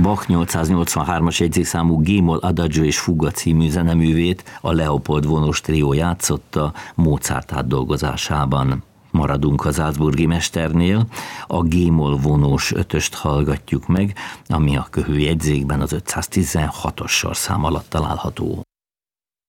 Bach 883-as jegyzékszámú G-moll Adagio és Fuga című zeneművét a Leopold vonós trió játszotta Mozart átdolgozásában. Maradunk az salzburgi mesternél, a G-moll vonós ötöst hallgatjuk meg, ami a köhő jegyzékben az 516-os sorszám alatt található.